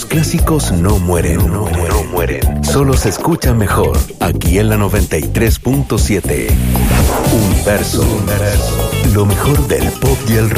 clásicos no mueren, no mueren. Solo se escuchan mejor aquí en la 93.7. Un verso. Lo mejor del pop y el rock.